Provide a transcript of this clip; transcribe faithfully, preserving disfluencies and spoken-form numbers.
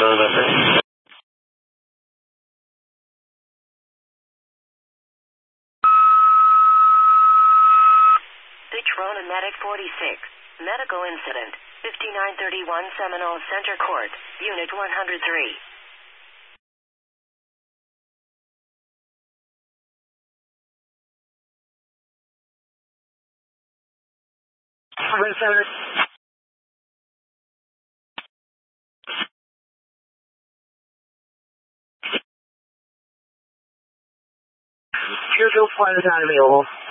Trona Medic forty-six. Medical incident. fifty-nine thirty-one Seminole Center Court. Unit one hundred three. Red Center. Deerfield flight is not available.